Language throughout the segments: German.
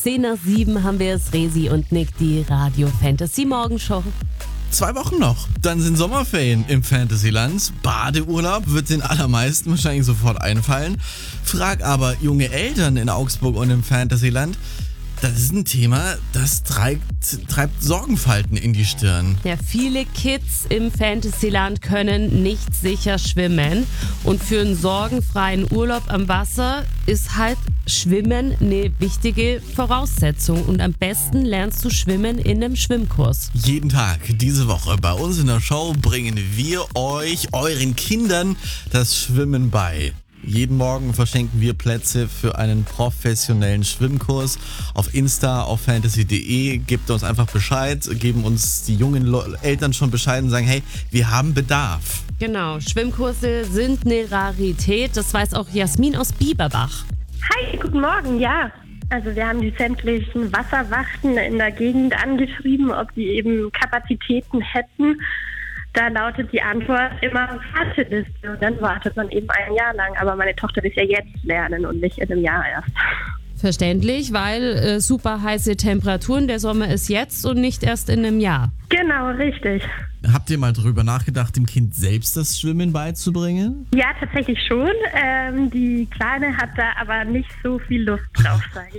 10:07 haben wir es, Resi und Nick, die Radio Fantasy Morgenshow. 2 Wochen noch, dann sind Sommerferien im Fantasyland. Badeurlaub wird den allermeisten wahrscheinlich sofort einfallen. Frag aber junge Eltern in Augsburg und im Fantasyland, das ist ein Thema, das treibt Sorgenfalten in die Stirn. Ja, viele Kids im Fantasyland können nicht sicher schwimmen. Und für einen sorgenfreien Urlaub am Wasser ist halt Schwimmen eine wichtige Voraussetzung. Und am besten lernst du schwimmen in einem Schwimmkurs. Jeden Tag diese Woche bei uns in der Show bringen wir euch, euren Kindern, das Schwimmen bei. Jeden Morgen verschenken wir Plätze für einen professionellen Schwimmkurs. Auf Insta, auf fantasy.de, gebt uns einfach Bescheid, geben uns die jungen Eltern schon Bescheid und sagen, hey, wir haben Bedarf. Genau, Schwimmkurse sind eine Rarität. Das weiß auch Jasmin aus Bieberbach. Hi, guten Morgen, ja. Also wir haben die sämtlichen Wasserwachten in der Gegend angeschrieben, ob die eben Kapazitäten hätten. Da lautet die Antwort immer Warteliste und dann wartet man eben ein Jahr lang. Aber meine Tochter will ja jetzt lernen und nicht in einem Jahr erst. Verständlich, weil super heiße Temperaturen, der Sommer ist jetzt und nicht erst in einem Jahr. Genau, richtig. Habt ihr mal drüber nachgedacht, dem Kind selbst das Schwimmen beizubringen? Ja, tatsächlich schon. Die Kleine hat da aber nicht so viel Lust drauf, sage ich.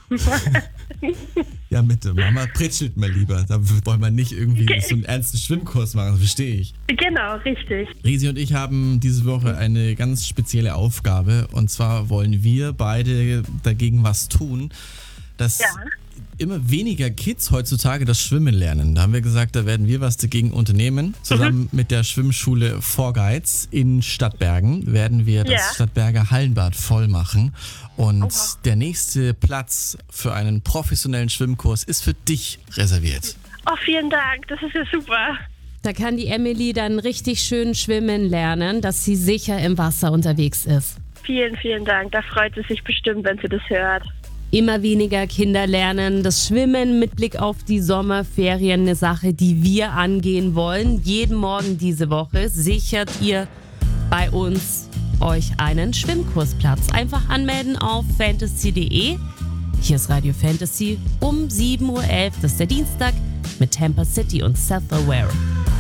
Ja, bitte, Mama pritschelt mal lieber. Da wollen wir nicht irgendwie so einen ernsten Schwimmkurs machen, das verstehe ich. Genau, richtig. Resi und ich haben diese Woche eine ganz spezielle Aufgabe. Und zwar wollen wir beide dagegen was tun, dass immer weniger Kids heutzutage das Schwimmen lernen. Da haben wir gesagt, da werden wir was dagegen unternehmen. Zusammen mit der Schwimmschule Vorgeiz in Stadtbergen werden wir das Stadtberger Hallenbad voll machen. Und der nächste Platz für einen professionellen Schwimmkurs ist für dich reserviert. Oh, vielen Dank, das ist ja super. Da kann die Emily dann richtig schön schwimmen lernen, dass sie sicher im Wasser unterwegs ist. Vielen, vielen Dank. Da freut sie sich bestimmt, wenn sie das hört. Immer weniger Kinder lernen das Schwimmen mit Blick auf die Sommerferien, eine Sache, die wir angehen wollen. Jeden Morgen diese Woche sichert ihr bei uns euch einen Schwimmkursplatz. Einfach anmelden auf fantasy.de. Hier ist Radio Fantasy um 7:11 Uhr. Das ist der Dienstag mit Tampa City und Seth Aware.